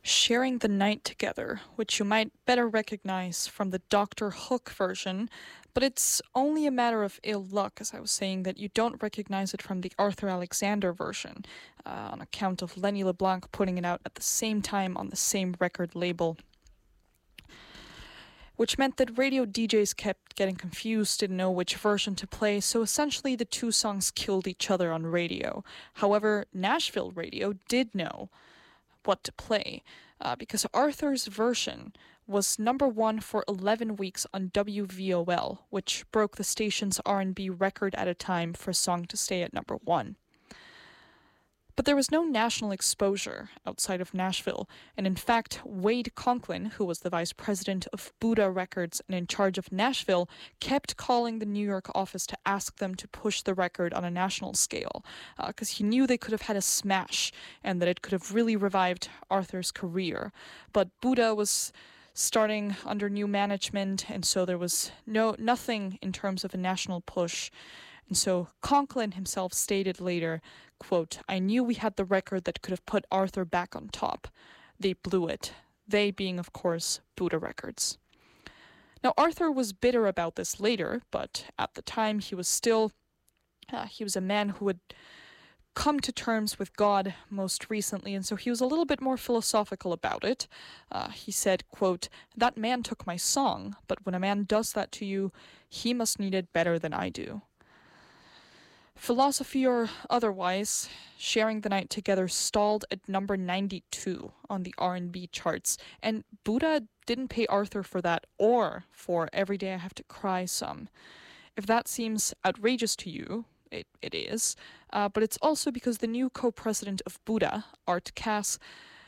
Sharing the Night Together, which you might better recognize from the Doctor Hook version, but it's only a matter of ill luck, as I was saying, that you don't recognize it from the Arthur Alexander version, on account of Lenny LeBlanc putting it out at the same time on the same record label. Which meant that radio DJs kept getting confused, didn't know which version to play, so essentially the two songs killed each other on radio. However, Nashville radio did know what to play, because Arthur's version was number one for 11 weeks on WVOL, which broke the station's R&B record at a time for a song to stay at number one. But there was no national exposure outside of Nashville, and in fact, Wade Conklin, who was the vice president of Buddha Records and in charge of Nashville, kept calling the New York office to ask them to push the record on a national scale, because he knew they could have had a smash and that it could have really revived Arthur's career. But Buddha was starting under new management, and so there was nothing in terms of a national push. And so Conklin himself stated later, quote, "I knew we had the record that could have put Arthur back on top. They blew it." They being, of course, Buddha Records. Now, Arthur was bitter about this later, but at the time he was still, he was a man who had come to terms with God most recently, and so he was a little bit more philosophical about it. He said, quote, "That man took my song, but when a man does that to you, he must need it better than I do." Philosophy or otherwise, Sharing the Night Together stalled at number 92 on the R&B charts, and Buddha didn't pay Arthur for that or for Every Day I Have to Cry some. If that seems outrageous to you, it is, but it's also because the new co-president of Buddha, Art Cass,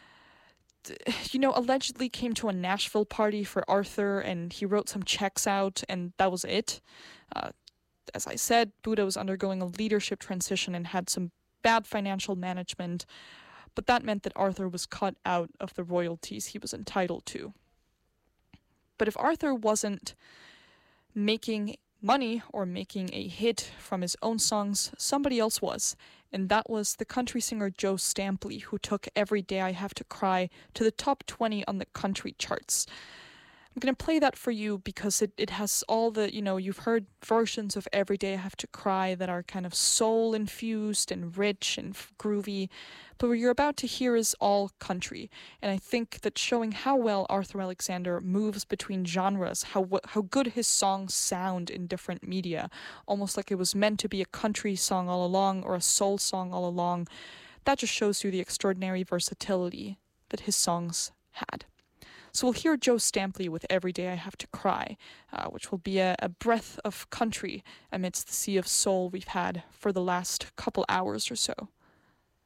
allegedly came to a Nashville party for Arthur and he wrote some checks out and that was it. As I said, Buddha was undergoing a leadership transition and had some bad financial management, but that meant that Arthur was cut out of the royalties he was entitled to. But if Arthur wasn't making money or making a hit from his own songs, somebody else was, and that was the country singer Joe Stampley, who took Every Day I Have to Cry to the top 20 on the country charts. I'm going to play that for you because it has all the, you've heard versions of Every Day I Have to Cry that are kind of soul-infused and rich and groovy, but what you're about to hear is all country, and I think that showing how well Arthur Alexander moves between genres, how good his songs sound in different media, almost like it was meant to be a country song all along or a soul song all along, that just shows you the extraordinary versatility that his songs had. So we'll hear Joe Stampley with Every Day I Have to Cry, which will be a breath of country amidst the sea of soul we've had for the last couple hours or so.